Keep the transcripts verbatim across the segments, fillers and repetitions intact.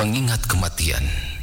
Mengingat kematian.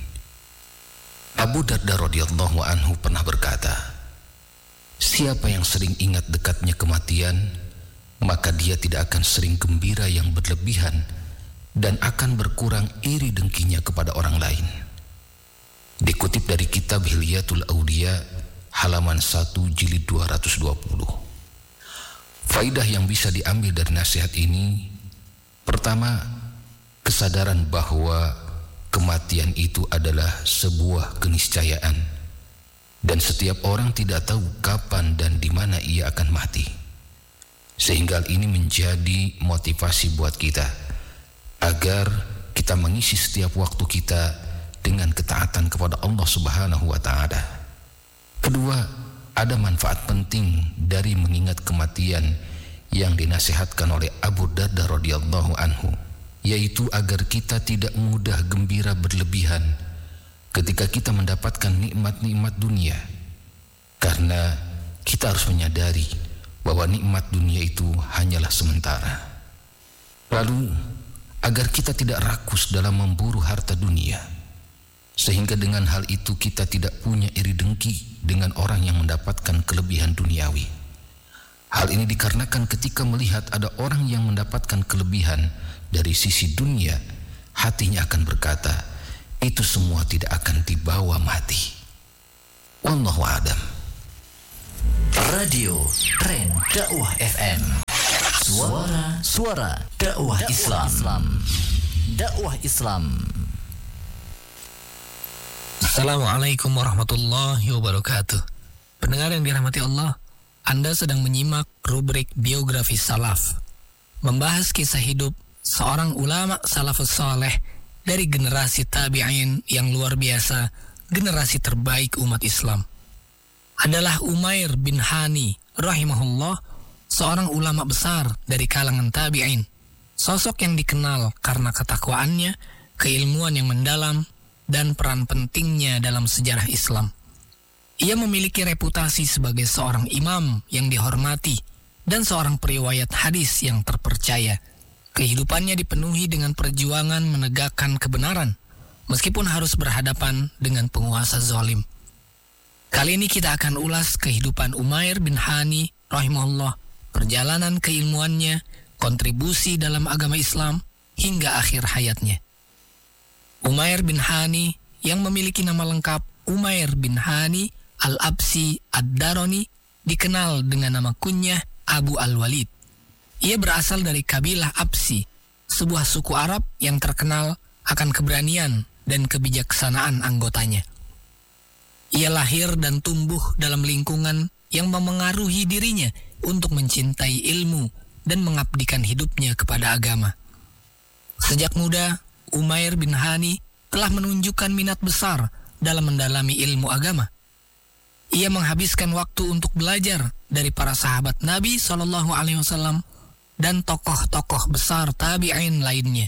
Abu Darda radhiyallahu anhu pernah berkata, siapa yang sering ingat dekatnya kematian, maka dia tidak akan sering gembira yang berlebihan dan akan berkurang iri dengkinya kepada orang lain. Dikutip dari kitab Hilyatul Aulia halaman satu jilid dua ratus dua puluh. Faidah yang bisa diambil dari nasihat ini, pertama, kesadaran bahwa kematian itu adalah sebuah keniscayaan dan setiap orang tidak tahu kapan dan di mana ia akan mati. Sehingga hal ini menjadi motivasi buat kita agar kita mengisi setiap waktu kita dengan ketaatan kepada Allah Subhanahu wa taala. Kedua, ada manfaat penting dari mengingat kematian yang dinasihatkan oleh Abu Darda radhiyallahu anhu, yaitu agar kita tidak mudah gembira berlebihan ketika kita mendapatkan nikmat-nikmat dunia, karena kita harus menyadari bahwa nikmat dunia itu hanyalah sementara. Lalu, agar kita tidak rakus dalam memburu harta dunia, sehingga dengan hal itu kita tidak punya iri dengki dengan orang yang mendapatkan kelebihan duniawi. Hal ini dikarenakan ketika melihat ada orang yang mendapatkan kelebihan dari sisi dunia, hatinya akan berkata, itu semua tidak akan dibawa mati. Wallahu a'lam. Radio Tren Dakwah F M. Suara Suara Dakwah Islam. Islam. Dakwah Islam. Assalamualaikum warahmatullahi wabarakatuh. Pendengar yang dirahmati Allah, Anda sedang menyimak rubrik biografi salaf, membahas kisah hidup seorang ulama salafus saleh dari generasi tabi'in yang luar biasa, generasi terbaik umat Islam. Adalah Umair bin Hani rahimahullah, seorang ulama besar dari kalangan tabi'in. Sosok yang dikenal karena ketakwaannya, keilmuan yang mendalam, dan peran pentingnya dalam sejarah Islam. Ia memiliki reputasi sebagai seorang imam yang dihormati dan seorang periwayat hadis yang terpercaya. Kehidupannya dipenuhi dengan perjuangan menegakkan kebenaran, meskipun harus berhadapan dengan penguasa zalim. Kali ini kita akan ulas kehidupan Umair bin Hani rahimahullah, perjalanan keilmuannya, kontribusi dalam agama Islam, hingga akhir hayatnya. Umair bin Hani yang memiliki nama lengkap Umair bin Hani Al-Absi Ad-Darani, dikenal dengan nama kunyah Abu Al-Walid. Ia berasal dari kabilah Absi, sebuah suku Arab yang terkenal akan keberanian dan kebijaksanaan anggotanya. Ia lahir dan tumbuh dalam lingkungan yang memengaruhi dirinya untuk mencintai ilmu dan mengabdikan hidupnya kepada agama. Sejak muda, Umair bin Hani telah menunjukkan minat besar dalam mendalami ilmu agama. Ia menghabiskan waktu untuk belajar dari para sahabat Nabi shallallahu alaihi wasallam dan tokoh-tokoh besar tabi'in lainnya.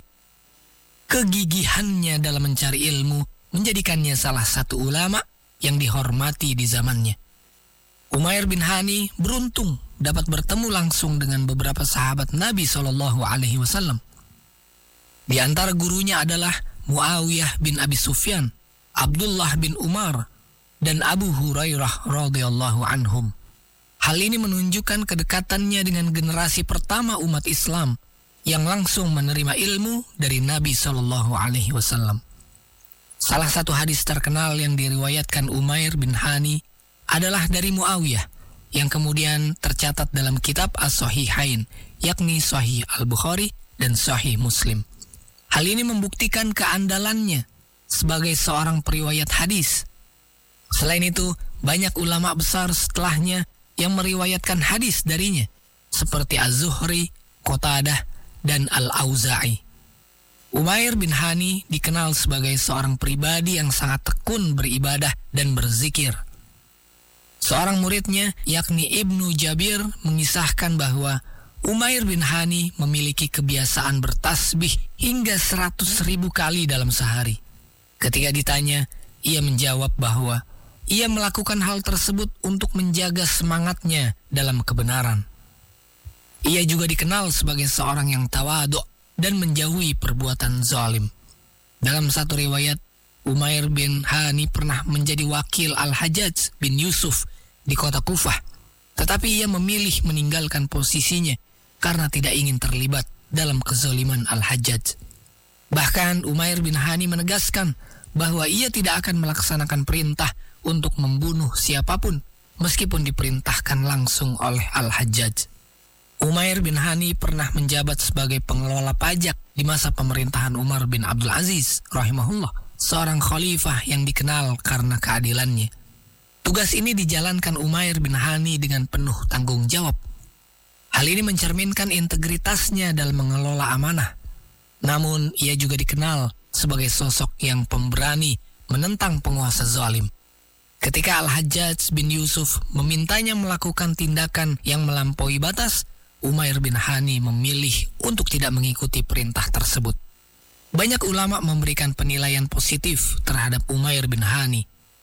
Kegigihannya dalam mencari ilmu menjadikannya salah satu ulama yang dihormati di zamannya. Umair bin Hani beruntung dapat bertemu langsung dengan beberapa sahabat Nabi shallallahu alaihi wasallam. Di antara gurunya adalah Muawiyah bin Abi Sufyan, Abdullah bin Umar, dan Abu Hurairah radhiyallahu anhum. Hal ini menunjukkan kedekatannya dengan generasi pertama umat Islam yang langsung menerima ilmu dari Nabi shallallahu alaihi wasallam. Salah satu hadis terkenal yang diriwayatkan Umair bin Hani adalah dari Muawiyah, yang kemudian tercatat dalam kitab As-Sahihain, yakni Sahih Al-Bukhari dan Sahih Muslim. Hal ini membuktikan keandalannya sebagai seorang periwayat hadis. Selain itu, banyak ulama besar setelahnya yang meriwayatkan hadis darinya, seperti Az-Zuhri, Qatadah, dan Al-Auza'i. Umair bin Hani dikenal sebagai seorang pribadi yang sangat tekun beribadah dan berzikir. Seorang muridnya, yakni Ibnu Jabir, mengisahkan bahwa Umair bin Hani memiliki kebiasaan bertasbih hingga seratus ribu kali dalam sehari. Ketika ditanya, ia menjawab bahwa ia melakukan hal tersebut untuk menjaga semangatnya dalam kebenaran. Ia juga dikenal sebagai seorang yang tawadhu dan menjauhi perbuatan zalim. Dalam satu riwayat, Umair bin Hani pernah menjadi wakil Al-Hajjaj bin Yusuf di kota Kufah, tetapi ia memilih meninggalkan posisinya karena tidak ingin terlibat dalam kezaliman Al-Hajjaj. Bahkan Umair bin Hani menegaskan bahwa ia tidak akan melaksanakan perintah untuk membunuh siapapun meskipun diperintahkan langsung oleh Al-Hajjaj. Umair bin Hani pernah menjabat sebagai pengelola pajak di masa pemerintahan Umar bin Abdul Aziz rahimahullah, seorang khalifah yang dikenal karena keadilannya. Tugas ini dijalankan Umair bin Hani dengan penuh tanggung jawab. Hal ini mencerminkan integritasnya dalam mengelola amanah. Namun ia juga dikenal sebagai sosok yang pemberani menentang penguasa zalim. Ketika Al-Hajjaj bin Yusuf memintanya melakukan tindakan yang melampaui batas, Umair bin Hani memilih untuk tidak mengikuti perintah tersebut. Banyak ulama memberikan penilaian positif terhadap Umair bin Hani.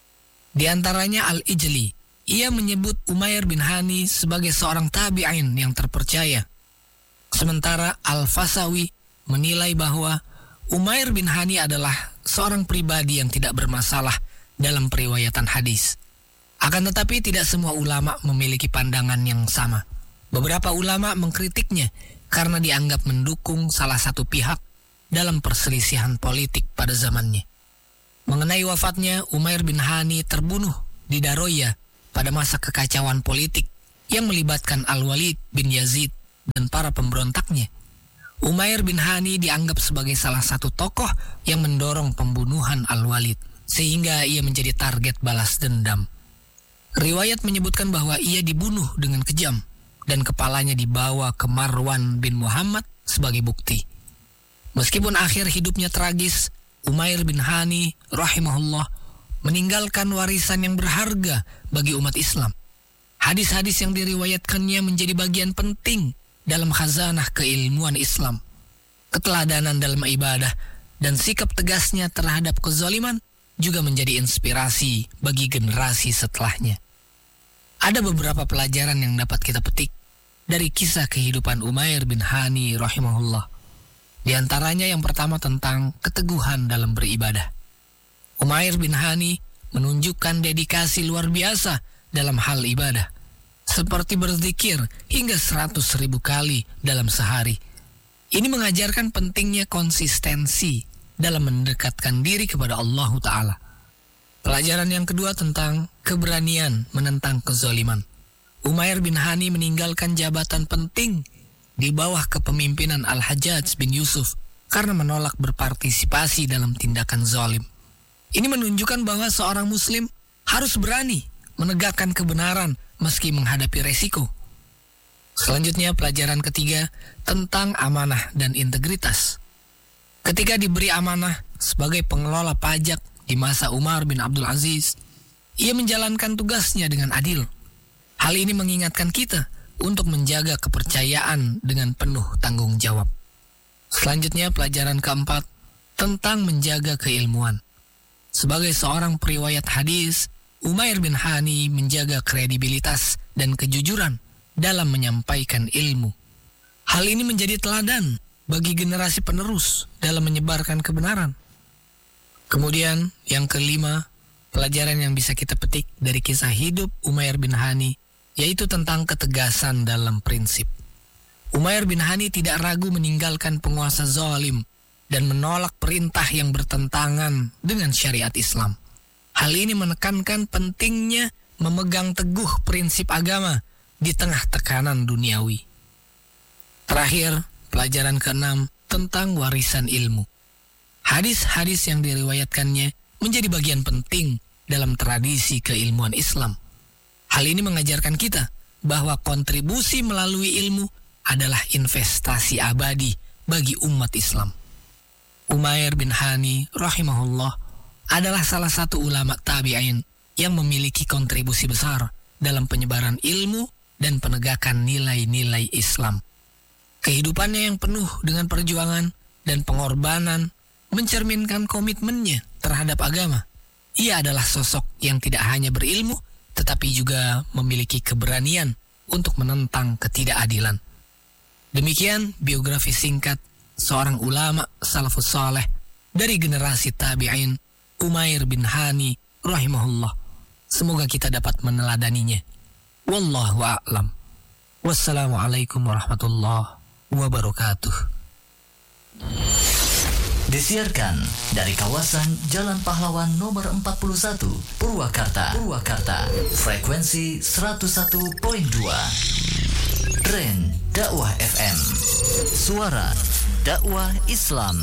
Di antaranya Al-Ijli, ia menyebut Umair bin Hani sebagai seorang tabi'in yang terpercaya. Sementara Al-Fasawi menilai bahwa Umair bin Hani adalah seorang pribadi yang tidak bermasalah dalam periwayatan hadis. Akan tetapi tidak semua ulama memiliki pandangan yang sama. Beberapa ulama mengkritiknya karena dianggap mendukung salah satu pihak dalam perselisihan politik pada zamannya. Mengenai wafatnya, Umair bin Hani terbunuh di Daroya pada masa kekacauan politik yang melibatkan Al-Walid bin Yazid dan para pemberontaknya. Umair bin Hani dianggap sebagai salah satu tokoh yang mendorong pembunuhan Al-Walid, sehingga ia menjadi target balas dendam. Riwayat menyebutkan bahwa ia dibunuh dengan kejam dan kepalanya dibawa ke Marwan bin Muhammad sebagai bukti. Meskipun akhir hidupnya tragis, Umair bin Hani rahimahullah meninggalkan warisan yang berharga bagi umat Islam. Hadis-hadis yang diriwayatkannya menjadi bagian penting dalam khazanah keilmuan Islam. Keteladanan dalam ibadah dan sikap tegasnya terhadap kezaliman juga menjadi inspirasi bagi generasi setelahnya. Ada beberapa pelajaran yang dapat kita petik dari kisah kehidupan Umair bin Hani rahimahullah. Di antaranya yang pertama tentang keteguhan dalam beribadah. Umair bin Hani menunjukkan dedikasi luar biasa dalam hal ibadah, seperti berzikir hingga seratus ribu kali dalam sehari. Ini mengajarkan pentingnya konsistensi dalam mendekatkan diri kepada Allah Ta'ala. Pelajaran yang kedua tentang keberanian menentang kezaliman. Umair bin Hani meninggalkan jabatan penting di bawah kepemimpinan Al-Hajjaj bin Yusuf karena menolak berpartisipasi dalam tindakan zalim. Ini menunjukkan bahwa seorang muslim harus berani menegakkan kebenaran meski menghadapi resiko. Selanjutnya pelajaran ketiga tentang amanah dan integritas. Ketika diberi amanah sebagai pengelola pajak di masa Umar bin Abdul Aziz, ia menjalankan tugasnya dengan adil. Hal ini mengingatkan kita untuk menjaga kepercayaan dengan penuh tanggung jawab. Selanjutnya pelajaran keempat tentang menjaga keilmuan. Sebagai seorang periwayat hadis, Umair bin Hani menjaga kredibilitas dan kejujuran dalam menyampaikan ilmu. Hal ini menjadi teladan bagi generasi penerus dalam menyebarkan kebenaran. Kemudian yang kelima, pelajaran yang bisa kita petik dari kisah hidup Umair bin Hani, yaitu tentang ketegasan dalam prinsip. Umair bin Hani tidak ragu meninggalkan penguasa zalim dan menolak perintah yang bertentangan dengan syariat Islam. Hal ini menekankan pentingnya memegang teguh prinsip agama di tengah tekanan duniawi. Terakhir, pelajaran keenam tentang warisan ilmu. Hadis-hadis yang diriwayatkannya menjadi bagian penting dalam tradisi keilmuan Islam. Hal ini mengajarkan kita bahwa kontribusi melalui ilmu adalah investasi abadi bagi umat Islam. Umair bin Hani rahimahullah adalah salah satu ulama tabi'in yang memiliki kontribusi besar dalam penyebaran ilmu dan penegakan nilai-nilai Islam. Kehidupannya yang penuh dengan perjuangan dan pengorbanan mencerminkan komitmennya terhadap agama. Ia adalah sosok yang tidak hanya berilmu, tetapi juga memiliki keberanian untuk menentang ketidakadilan. Demikian biografi singkat seorang ulama salafus saleh dari generasi tabi'in Umair bin Hani rahimahullah. Semoga kita dapat meneladaninya. Wallahu a'lam. Wassalamualaikum warahmatullahi wabarakatuh. Disiarkan dari kawasan Jalan Pahlawan nomor empat puluh satu, Purwakarta. Purwakarta. Frekuensi seratus satu koma dua. Tren Dakwah F M. Suara dakwah Islam.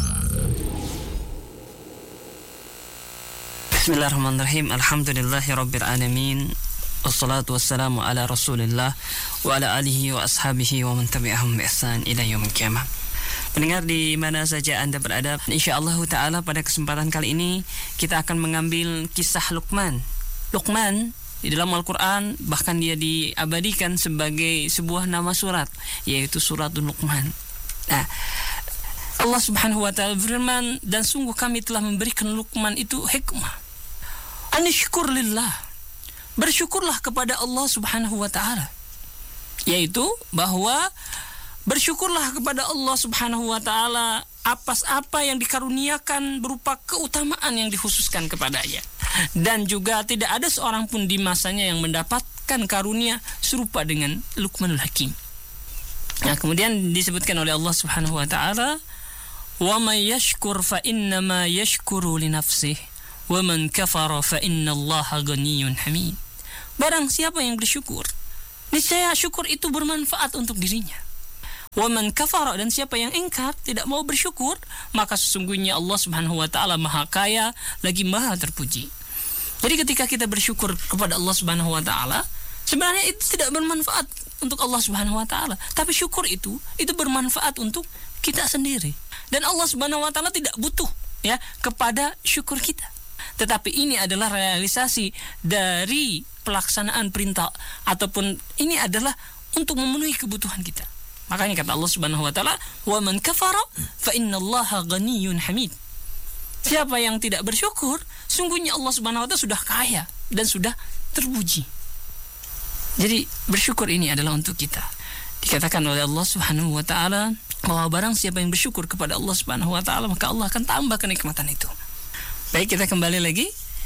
Bismillahirrahmanirrahim. Alhamdulillahirabbil alamin. Wassalatu wassalamu ala Rasulillah wa ala alihi wa ashabihi wa man tabi'ahum bi ihsan ila yaumil qiyamah. Pendengar di mana saja Anda berada, insyaallah taala pada kesempatan kali ini kita akan mengambil kisah Luqman. Luqman di dalam Al-Qur'an bahkan dia diabadikan sebagai sebuah nama surat, yaitu surat Luqman. Nah, Allah Subhanahu wa taala berfirman, dan sungguh kami telah memberikan Luqman itu hikmah. Anishkur lillah. Bersyukurlah kepada Allah Subhanahu wa taala. Yaitu bahwa bersyukurlah kepada Allah Subhanahu wa taala atas apa yang dikaruniakan berupa keutamaan yang dikhususkan kepadanya. Dan juga tidak ada seorang pun di masanya yang mendapatkan karunia serupa dengan Luqmanul Hakim. Nah, kemudian disebutkan oleh Allah Subhanahu wa taala, "Wa may yashkur fa inna ma yashkuru li nafsihi wa man kafara fa innallaha ghaniyyun hamid." Barang siapa yang bersyukur, niscaya syukur itu bermanfaat untuk dirinya. Wa man kafara, dan siapa yang ingkar, tidak mau bersyukur, maka sesungguhnya Allah Subhanahu wa taala Maha Kaya lagi Maha Terpuji. Jadi ketika kita bersyukur kepada Allah Subhanahu wa taala, sebenarnya itu tidak bermanfaat untuk Allah Subhanahu wa taala, tapi syukur itu itu bermanfaat untuk kita sendiri. Dan Allah Subhanahu wa taala tidak butuh ya kepada syukur kita. Tetapi ini adalah realisasi dari pelaksanaan perintah, ataupun ini adalah untuk memenuhi kebutuhan kita. Makanya kata Allah Subhanahu wa taala, "Wa man kafara fa innallaha ghaniyyun hamid." Siapa yang tidak bersyukur, sungguhnya Allah Subhanahu wa taala sudah kaya dan sudah terpuji. Jadi bersyukur ini adalah untuk kita. Dikatakan oleh Allah Subhanahu wa taala bahwa barang siapa yang bersyukur kepada Allah Subhanahu wa taala, maka Allah akan tambah kenikmatan itu. Baik, kita kembali lagi.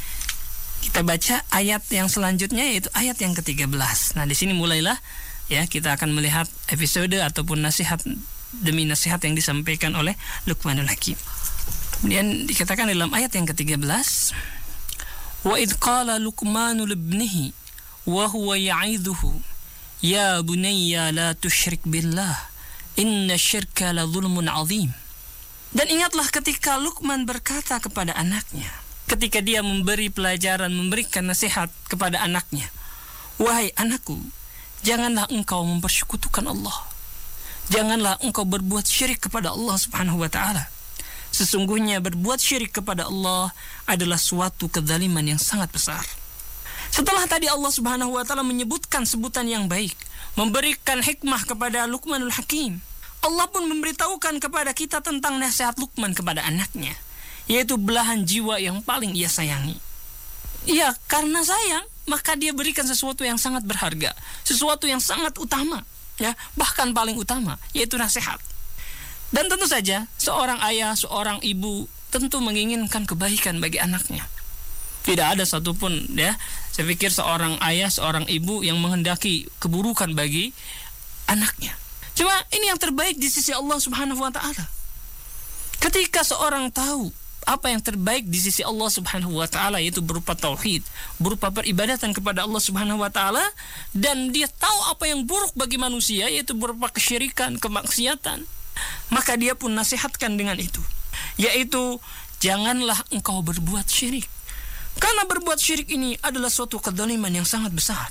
Kita baca ayat yang selanjutnya, yaitu ayat yang ketiga belas. Nah, di sini mulailah ya kita akan melihat episode ataupun nasihat demi nasihat yang disampaikan oleh Luqmanul Hakim. Kemudian dikatakan dalam ayat yang ketiga belas, "Wa idh qala Luqmanu libnihi wa huwa ya'idhuhu ya bunayya la tusyrik billah inna syirka la zulmun 'adzim." Dan ingatlah ketika Luqman berkata kepada anaknya, ketika dia memberi pelajaran, memberikan nasihat kepada anaknya, "Wahai anakku, janganlah engkau mempersekutukan Allah. Janganlah engkau berbuat syirik kepada Allah Subhanahu wa taala. Sesungguhnya berbuat syirik kepada Allah adalah suatu kezaliman yang sangat besar." Setelah tadi Allah Subhanahu wa taala menyebutkan sebutan yang baik, memberikan hikmah kepada Luqmanul Hakim, Allah pun memberitahukan kepada kita tentang nasihat Luqman kepada anaknya, yaitu belahan jiwa yang paling ia sayangi. Iya, karena sayang, maka dia berikan sesuatu yang sangat berharga, sesuatu yang sangat utama, ya, bahkan paling utama, yaitu nasihat. Dan tentu saja, seorang ayah, seorang ibu tentu menginginkan kebaikan bagi anaknya. Tidak ada satupun, ya, saya pikir seorang ayah, seorang ibu yang menghendaki keburukan bagi anaknya. Cuma ini yang terbaik di sisi Allah Subhanahu wa taala. Ketika seorang tahu apa yang terbaik di sisi Allah Subhanahu wa taala, yaitu berupa tauhid, berupa peribadatan kepada Allah Subhanahu wa taala, dan dia tahu apa yang buruk bagi manusia, yaitu berupa kesyirikan, kemaksiatan, maka dia pun nasihatkan dengan itu, yaitu janganlah engkau berbuat syirik. Karena berbuat syirik ini adalah suatu kezaliman yang sangat besar.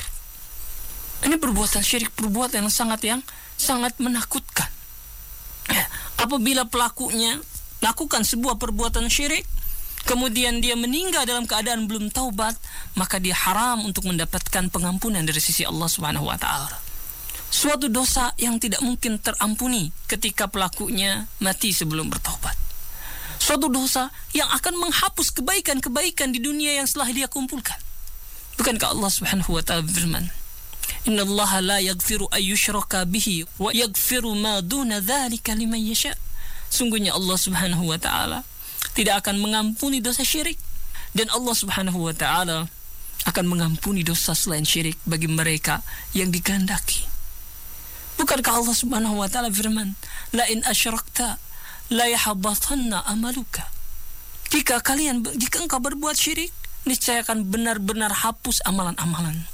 Ini perbuatan syirik, perbuatan yang sangat yang sangat menakutkan. Ya, apabila pelakunya lakukan sebuah perbuatan syirik, kemudian dia meninggal dalam keadaan belum taubat, maka dia haram untuk mendapatkan pengampunan dari sisi Allah Subhanahu wa taala. Suatu dosa yang tidak mungkin terampuni ketika pelakunya mati sebelum bertaubat. Suatu dosa yang akan menghapus kebaikan-kebaikan di dunia yang setelah dia kumpulkan. Bukankah Allah Subhanahu wa taala berfirman, "Innallaha la yaghfiru ay yushraka bihi wa yaghfiru ma duna dzalika liman yasha." Sungguhnya Allah Subhanahu wa taala tidak akan mengampuni dosa syirik. Dan Allah Subhanahu wa taala akan mengampuni dosa selain syirik bagi mereka yang dikehendaki. Bukankah Allah Subhanahu wa taala firman, "La in asyrakta la yahbatanna amaluka." Jika kalian jika engkau berbuat syirik, niscaya akan benar-benar hapus amalan-amalan.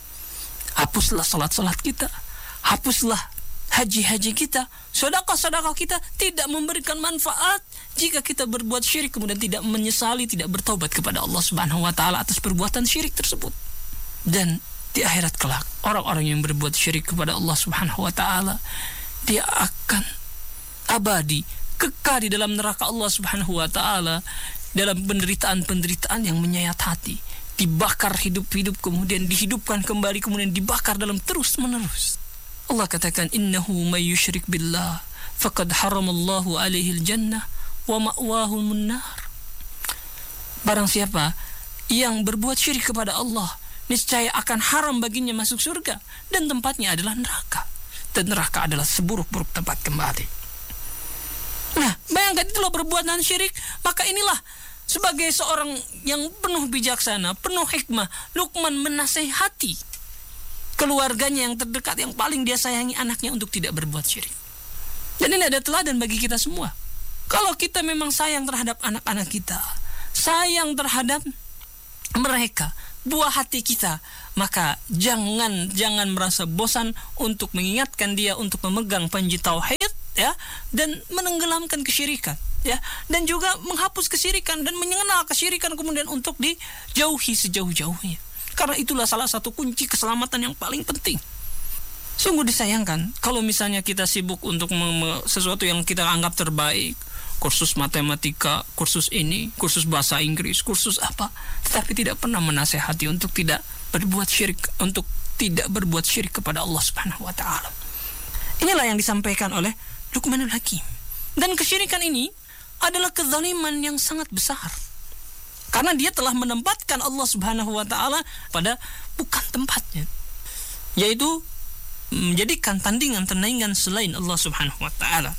Hapuslah salat-salat kita, hapuslah haji-haji kita, sedekah-sedekah kita tidak memberikan manfaat jika kita berbuat syirik kemudian tidak menyesali, tidak bertobat kepada Allah Subhanahu wa taala atas perbuatan syirik tersebut. Dan di akhirat kelak, orang-orang yang berbuat syirik kepada Allah Subhanahu wa taala, dia akan abadi, kekal di dalam neraka Allah Subhanahu wa taala dalam penderitaan-penderitaan yang menyayat hati, dibakar hidup-hidup kemudian dihidupkan kembali kemudian dibakar dalam terus-menerus. Allah katakan, "Innahu may yusyrik billah faqad haramallahu alaihi al-jannah wa ma'wahu an-nar." Barang siapa yang berbuat syirik kepada Allah, niscaya akan haram baginya masuk surga dan tempatnya adalah neraka. Dan neraka adalah seburuk-buruk tempat kembali. Nah, bayangkan itulah perbuatan syirik. Maka inilah sebagai seorang yang penuh bijaksana, penuh hikmah, Luqman menasihati keluarganya yang terdekat, yang paling dia sayangi, anaknya, untuk tidak berbuat syirik. Dan ini ada teladan bagi kita semua. Kalau kita memang sayang terhadap anak-anak kita, sayang terhadap mereka, buah hati kita, maka jangan jangan merasa bosan untuk mengingatkan dia untuk memegang panji tauhid, ya, dan menenggelamkan kesyirikan, ya, dan juga menghapus kesyirikan dan mengenal kesyirikan kemudian untuk dijauhi sejauh-jauhnya. Karena itulah salah satu kunci keselamatan yang paling penting. Sungguh disayangkan kalau misalnya kita sibuk untuk mem- sesuatu yang kita anggap terbaik, kursus matematika, kursus ini, kursus bahasa Inggris, kursus apa, tetapi tidak pernah menasehati untuk tidak berbuat syirik, untuk tidak berbuat syirik kepada Allah Subhanahu wa taala. Inilah yang disampaikan oleh Luqmanul Hakim. Dan kesyirikan ini adalah kezaliman yang sangat besar. Karena dia telah menempatkan Allah Subhanahu wa taala pada bukan tempatnya, yaitu menjadikan tandingan-tandingan selain Allah Subhanahu wa taala.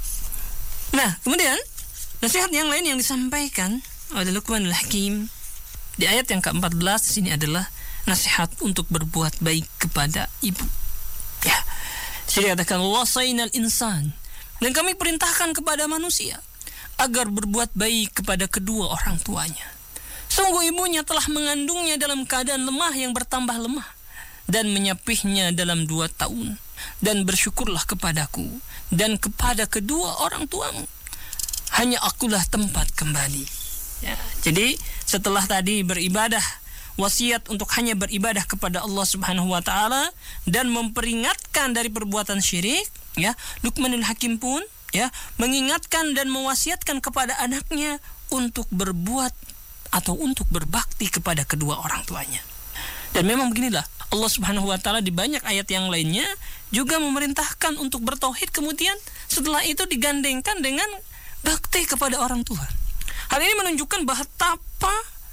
Nah, kemudian nasihat yang lain yang disampaikan oleh Luqmanul Hakim di ayat yang keempat belas di sini adalah nasihat untuk berbuat baik kepada ibu. Ya. Jadi katakan, "Wasainal insan," dan kami perintahkan kepada manusia agar berbuat baik kepada kedua orang tuanya. Sungguh ibunya telah mengandungnya dalam keadaan lemah yang bertambah lemah dan menyapihnya dalam dua tahun. Dan bersyukurlah kepadaku dan kepada kedua orang tuamu. Hanya akulah tempat kembali. Ya, jadi setelah tadi beribadah, wasiat untuk hanya beribadah kepada Allah Subhanahu wa taala dan memperingatkan dari perbuatan syirik, ya, Luqmanul Hakim pun, ya, mengingatkan dan mewasiatkan kepada anaknya untuk berbuat atau untuk berbakti kepada kedua orang tuanya. Dan memang beginilah Allah Subhanahu wa taala di banyak ayat yang lainnya juga memerintahkan untuk bertauhid, kemudian setelah itu digandengkan dengan bakti kepada orang tua. Hal ini menunjukkan betapa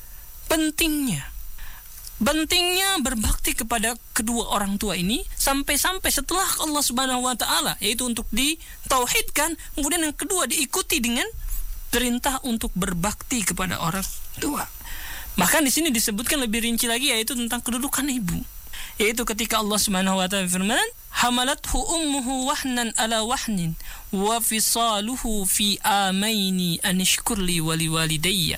pentingnya pentingnya berbakti kepada kedua orang tua ini, sampai-sampai setelah Allah Subhanahu wa taala, yaitu untuk ditauhidkan, kemudian yang kedua diikuti dengan perintah untuk berbakti kepada orang tua. Bahkan di sini disebutkan lebih rinci lagi, yaitu tentang kedudukan ibu, yaitu ketika Allah Subhanahu wa taala firman, "Hamalathu ummuhu wahnan ala wahnin wa fisaluhu fi amaini an ishkurli wa liwalidayya."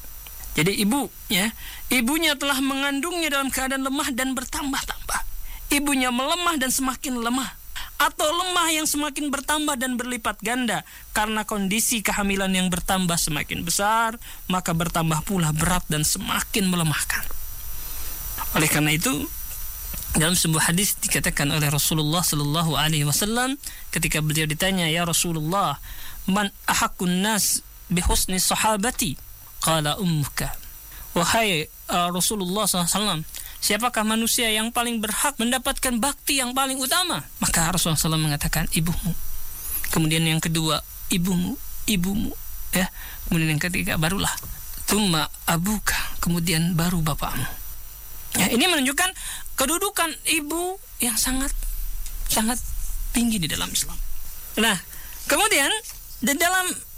Jadi ibu, ya, ibunya telah mengandungnya dalam keadaan lemah dan bertambah-tambah. Ibunya melemah dan semakin lemah, atau lemah yang semakin bertambah dan berlipat ganda karena kondisi kehamilan yang bertambah semakin besar, maka bertambah pula berat dan semakin melemahkan. Oleh karena itu, dalam sebuah hadis dikatakan oleh Rasulullah sallallahu alaihi wasallam ketika beliau ditanya, "Ya Rasulullah, man ahaqqun nas bihusni sahabati?" Qala ummuka. Wahai uh, Rasulullah sallallahu alaihi wasallam, siapakah manusia yang paling berhak mendapatkan bakti yang paling utama? Maka Rasulullah sallallahu alaihi wasallam mengatakan, ibumu. Kemudian yang kedua, ibumu, ibumu, ya. Kemudian yang ketiga, barulah tsumma abuka, kemudian baru bapakmu. Ya, ini menunjukkan kedudukan ibu yang sangat sangat tinggi di dalam Islam. Nah, kemudian di dalam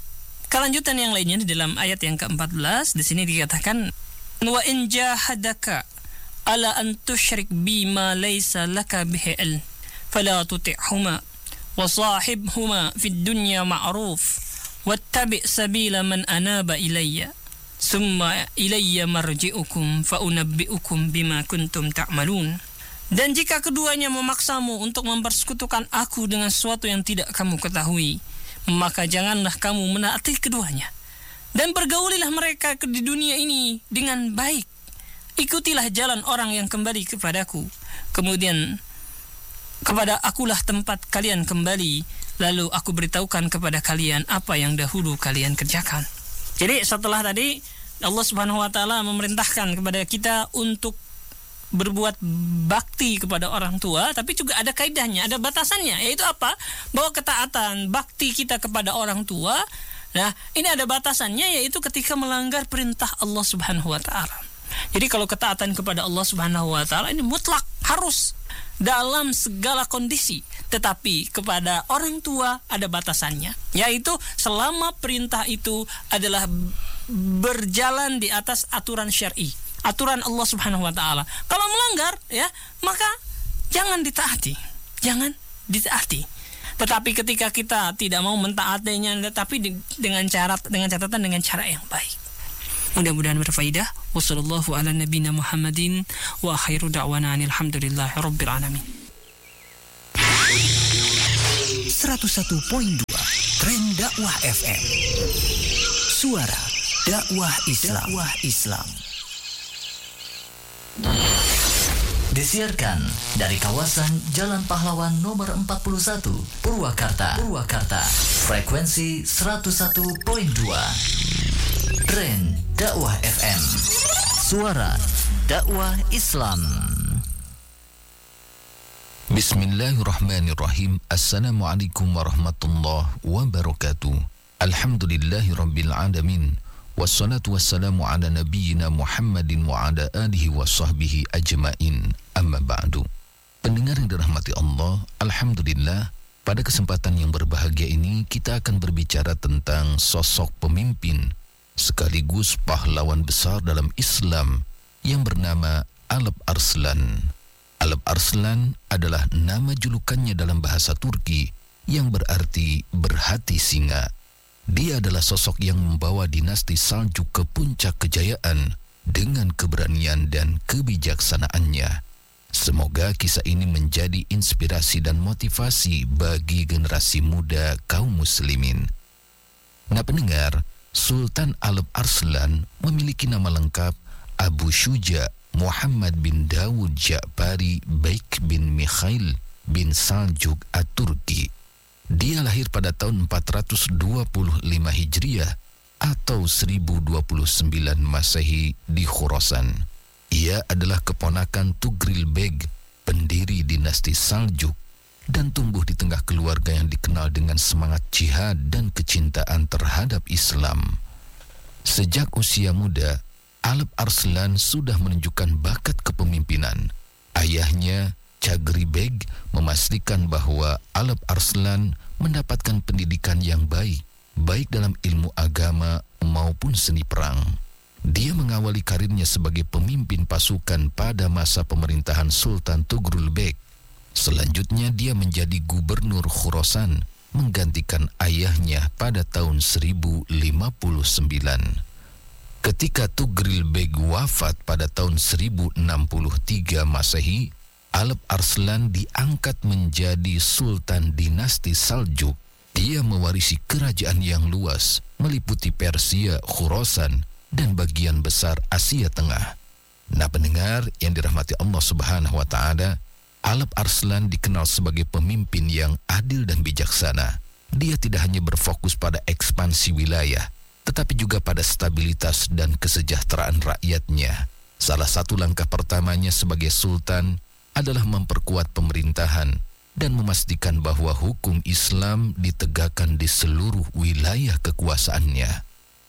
kelanjutan yang lainnya di dalam ayat yang keempat belas, di sini dikatakan wa in jahadaka ala an tusyrik bima laysa laka bihi ilm fala tuti'huma wa sahibhuma fid dunya ma'ruf wattabi' sabila man anaba ilayya summa ilayya marji'ukum fa unabbi'ukum bima kuntum ta'malun. Dan jika keduanya memaksamu untuk mempersekutukan aku dengan sesuatu yang tidak kamu ketahui, maka janganlah kamu menaati keduanya. Dan pergaulilah mereka di dunia ini dengan baik. Ikutilah jalan orang yang kembali kepadaku. Kemudian kepada akulah tempat kalian kembali. Lalu aku beritahukan kepada kalian apa yang dahulu kalian kerjakan. Jadi setelah tadi Allah Subhanahu wa taala memerintahkan kepada kita untuk berbuat bakti kepada orang tua, tapi juga ada kaidahnya, ada batasannya, yaitu apa? Bahwa ketaatan bakti kita kepada orang tua, nah ini ada batasannya, yaitu ketika melanggar perintah Allah Subhanahu wa taala. Jadi kalau ketaatan kepada Allah Subhanahu wa taala ini mutlak, harus dalam segala kondisi, tetapi kepada orang tua ada batasannya, yaitu selama perintah itu adalah berjalan di atas aturan syar'i, aturan Allah Subhanahu wa taala. Kalau melanggar, ya, maka jangan ditaati. Jangan ditaati. Tetapi ketika kita tidak mau mentaatinya, tetapi dengan cara dengan catatan dengan cara yang baik. Mudah-mudahan berfaedah. Wassallallahu ala nabiyina Muhammadin wa akhiru da'wana alhamdulillahi rabbil alamin. seratus satu koma dua Tren Dakwah F M. Suara dakwah Islam. Dakwah Islam. Disiarkan dari kawasan Jalan Pahlawan nomor empat puluh satu, Purwakarta. Purwakarta. Frekuensi seratus satu koma dua. Tren Dakwah F M. Suara dakwah Islam. Bismillahirrahmanirrahim. Assalamualaikum warahmatullahi wabarakatuh. Alhamdulillahirabbil alamin. Wassalatu wassalamu ala nabiyyina Muhammadin wa ala alihi wa sahbihi ajma'in. Amma ba'du. Pendengar yang dirahmati Allah, alhamdulillah, pada kesempatan yang berbahagia ini kita akan berbicara tentang sosok pemimpin sekaligus pahlawan besar dalam Islam yang bernama Alp Arslan. Alp Arslan adalah nama julukannya dalam bahasa Turki yang berarti berhati singa. Dia adalah sosok yang membawa dinasti Saljuk ke puncak kejayaan dengan keberanian dan kebijaksanaannya. Semoga kisah ini menjadi inspirasi dan motivasi bagi generasi muda kaum muslimin. Nah pendengar, Sultan Alp Arslan memiliki nama lengkap Abu Syuja Muhammad bin Dawud Ja'fari Baik bin Mikhail bin Saljuk At-Turki. Dia lahir pada tahun empat ratus dua puluh lima Hijriah atau seribu dua puluh sembilan Masehi di Khurasan. Ia adalah keponakan Tugril Beg, pendiri dinasti Saljuk, dan tumbuh di tengah keluarga yang dikenal dengan semangat jihad dan kecintaan terhadap Islam. Sejak usia muda, Alp Arslan sudah menunjukkan bakat kepemimpinan. Ayahnya, Chagri Beg, memastikan bahwa Alp Arslan mendapatkan pendidikan yang baik, baik dalam ilmu agama maupun seni perang. Dia mengawali karirnya sebagai pemimpin pasukan pada masa pemerintahan Sultan Tugrul Beg. Selanjutnya dia menjadi gubernur Khurasan, menggantikan ayahnya pada tahun seribu lima puluh sembilan. Ketika Tugril Beg wafat pada tahun seribu enam puluh tiga Masehi, Alp Arslan diangkat menjadi Sultan dinasti Saljuk. Dia mewarisi kerajaan yang luas, meliputi Persia, Khurasan, dan bagian besar Asia Tengah. Nah pendengar yang dirahmati Allah Subhanahu wa ta'ala, Alp Arslan dikenal sebagai pemimpin yang adil dan bijaksana. Dia tidak hanya berfokus pada ekspansi wilayah, tetapi juga pada stabilitas dan kesejahteraan rakyatnya. Salah satu langkah pertamanya sebagai sultan adalah memperkuat pemerintahan dan memastikan bahwa hukum Islam ditegakkan di seluruh wilayah kekuasaannya.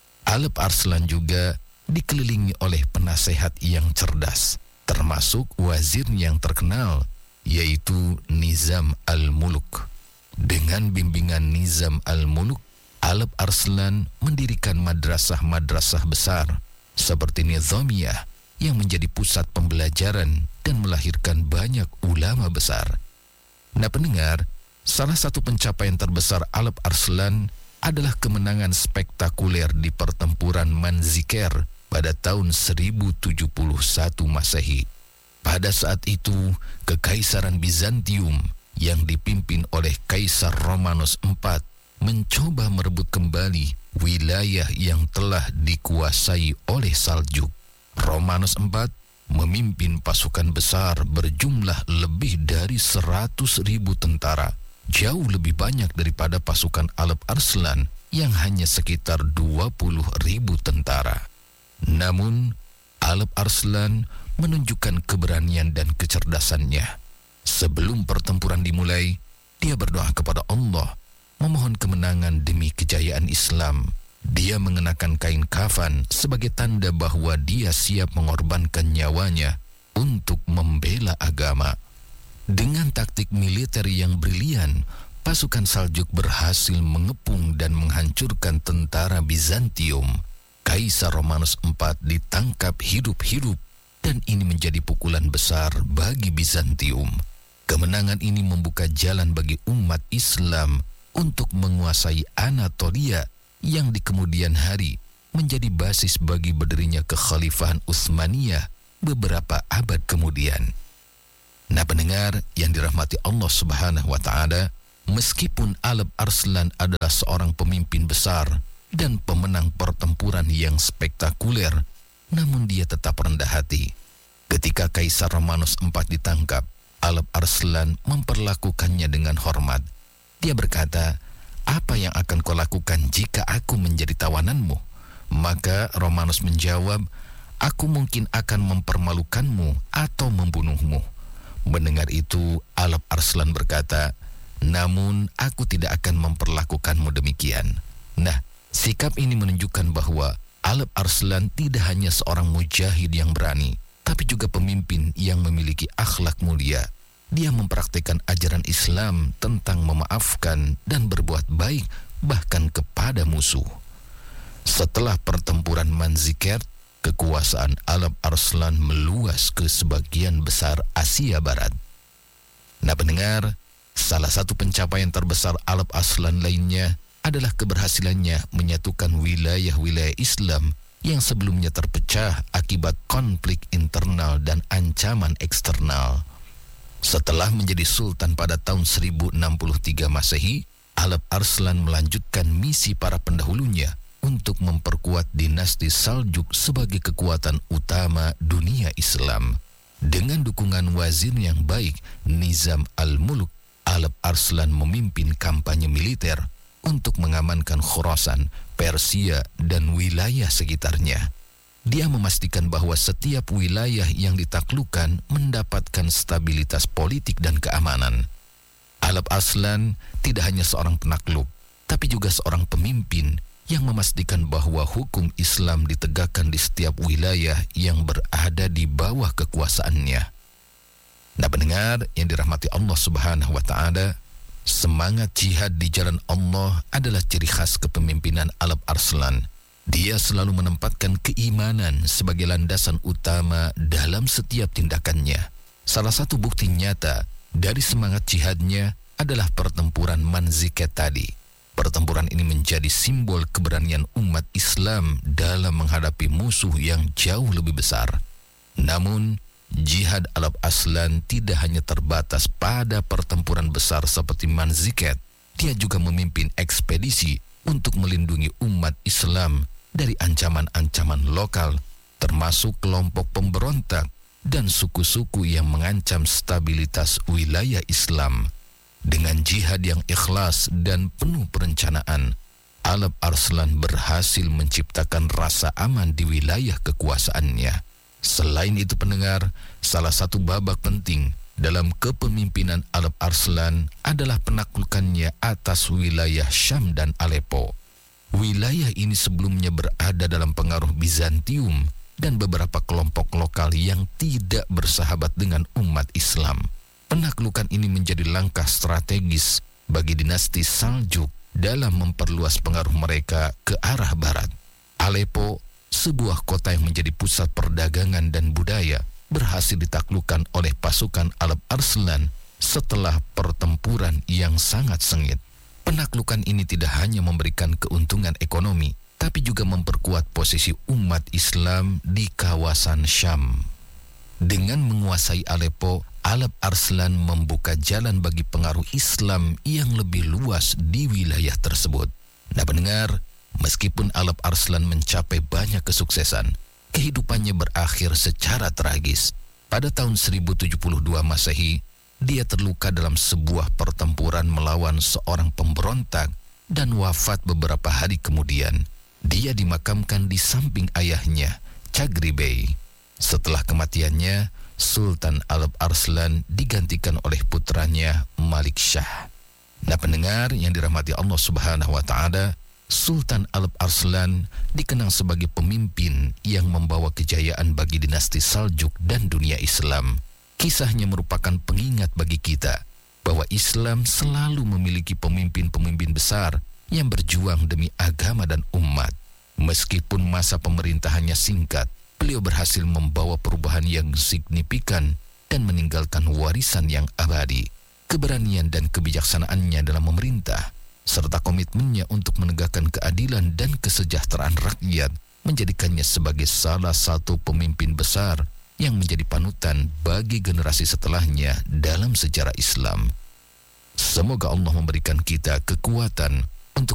Alp Arslan juga dikelilingi oleh penasehat yang cerdas, termasuk wazir yang terkenal, yaitu Nizam al-Muluk. Dengan bimbingan Nizam al-Muluk, Alp Arslan mendirikan madrasah-madrasah besar seperti Nizamiyah yang menjadi pusat pembelajaran dan melahirkan banyak ulama besar. Nah pendengar, salah satu pencapaian terbesar Alp Arslan adalah kemenangan spektakuler di pertempuran Manzikert pada tahun seribu tujuh puluh satu Masehi. Pada saat itu, Kekaisaran Bizantium yang dipimpin oleh Kaisar Romanos keempat mencoba merebut kembali wilayah yang telah dikuasai oleh Saljuk. Romanos keempat memimpin pasukan besar berjumlah lebih dari seratus ribu tentara, jauh lebih banyak daripada pasukan Alp Arslan yang hanya sekitar dua puluh ribu tentara. Namun, Alp Arslan menunjukkan keberanian dan kecerdasannya. Sebelum pertempuran dimulai, dia berdoa kepada Allah, memohon kemenangan demi kejayaan Islam. Dia mengenakan kain kafan sebagai tanda bahwa dia siap mengorbankan nyawanya untuk membela agama. Dengan taktik militer yang brilian, pasukan Saljuk berhasil mengepung dan menghancurkan tentara Bizantium. Kaisar Romanos keempat ditangkap hidup-hidup dan ini menjadi pukulan besar bagi Bizantium. Kemenangan ini membuka jalan bagi umat Islam untuk menguasai Anatolia yang di kemudian hari menjadi basis bagi berdirinya kekhalifahan Utsmaniyah beberapa abad kemudian. Nah pendengar yang dirahmati Allah Subhanahu wa Ta'ala, meskipun Alp Arslan adalah seorang pemimpin besar dan pemenang pertempuran yang spektakuler, namun dia tetap rendah hati. Ketika Kaisar Romanos keempat ditangkap, Alp Arslan memperlakukannya dengan hormat. Dia berkata, "Apa yang akan kau lakukan jika aku menjadi tawananmu?" Maka Romanos menjawab, "Aku mungkin akan mempermalukanmu atau membunuhmu." Mendengar itu, Alp Arslan berkata, "Namun aku tidak akan memperlakukanmu demikian." Nah, sikap ini menunjukkan bahwa Alp Arslan tidak hanya seorang mujahid yang berani, tapi juga pemimpin yang memiliki akhlak mulia. Dia mempraktikkan ajaran Islam tentang memaafkan dan berbuat baik bahkan kepada musuh. Setelah pertempuran Manzikert, kekuasaan Alp Arslan meluas ke sebagian besar Asia Barat. Nah pendengar, salah satu pencapaian terbesar Alp Arslan lainnya adalah keberhasilannya menyatukan wilayah-wilayah Islam yang sebelumnya terpecah akibat konflik internal dan ancaman eksternal. Setelah menjadi sultan pada tahun seribu enam puluh tiga Masehi, Alp Arslan melanjutkan misi para pendahulunya untuk memperkuat dinasti Saljuk sebagai kekuatan utama dunia Islam. Dengan dukungan wazir yang baik, Nizam al-Muluk, Alp Arslan memimpin kampanye militer untuk mengamankan Khurasan, Persia, dan wilayah sekitarnya. Dia memastikan bahwa setiap wilayah yang ditaklukkan mendapatkan stabilitas politik dan keamanan. Alp Arslan tidak hanya seorang penakluk, tapi juga seorang pemimpin yang memastikan bahwa hukum Islam ditegakkan di setiap wilayah yang berada di bawah kekuasaannya. Nah pendengar yang dirahmati Allah Subhanahu wa Ta'ala, semangat jihad di jalan Allah adalah ciri khas kepemimpinan Alp Arslan. Dia selalu menempatkan keimanan sebagai landasan utama dalam setiap tindakannya. Salah satu bukti nyata dari semangat jihadnya adalah pertempuran Manzikert tadi. Pertempuran ini menjadi simbol keberanian umat Islam dalam menghadapi musuh yang jauh lebih besar. Namun, jihad Alp Arslan tidak hanya terbatas pada pertempuran besar seperti Manzikert. Dia juga memimpin ekspedisi untuk melindungi umat Islam dari ancaman-ancaman lokal, termasuk kelompok pemberontak dan suku-suku yang mengancam stabilitas wilayah Islam. Dengan jihad yang ikhlas dan penuh perencanaan, Alp Arslan berhasil menciptakan rasa aman di wilayah kekuasaannya. Selain itu pendengar, salah satu babak penting dalam kepemimpinan Alp Arslan adalah penaklukannya atas wilayah Syam dan Aleppo. Wilayah ini sebelumnya berada dalam pengaruh Bizantium dan beberapa kelompok lokal yang tidak bersahabat dengan umat Islam. Penaklukan ini menjadi langkah strategis bagi dinasti Saljuk dalam memperluas pengaruh mereka ke arah barat. Aleppo, sebuah kota yang menjadi pusat perdagangan dan budaya, berhasil ditaklukkan oleh pasukan Alp Arslan setelah pertempuran yang sangat sengit. Penaklukan ini tidak hanya memberikan keuntungan ekonomi, tapi juga memperkuat posisi umat Islam di kawasan Syam. Dengan menguasai Aleppo, Alp Arslan membuka jalan bagi pengaruh Islam yang lebih luas di wilayah tersebut. Nah pendengar, meskipun Alp Arslan mencapai banyak kesuksesan, kehidupannya berakhir secara tragis. Pada tahun seribu tujuh puluh dua Masehi, dia terluka dalam sebuah pertempuran melawan seorang pemberontak dan wafat beberapa hari kemudian. Dia dimakamkan di samping ayahnya, Chagri Bey. Setelah kematiannya, Sultan Alp Arslan digantikan oleh putranya Malik Shah. Nah pendengar yang dirahmati Allah Subhanahu wa Ta'ala, Sultan Alp Arslan dikenang sebagai pemimpin yang membawa kejayaan bagi dinasti Saljuk dan dunia Islam. Kisahnya merupakan pengingat bagi kita bahwa Islam selalu memiliki pemimpin-pemimpin besar yang berjuang demi agama dan umat. Meskipun masa pemerintahannya singkat, beliau berhasil membawa perubahan yang signifikan dan meninggalkan warisan yang abadi. Keberanian dan kebijaksanaannya dalam memerintah, serta komitmennya untuk menegakkan keadilan dan kesejahteraan rakyat, menjadikannya sebagai salah satu pemimpin besar yang menjadi panutan bagi generasi setelahnya dalam sejarah Islam. Semoga Allah memberikan kita kekuatan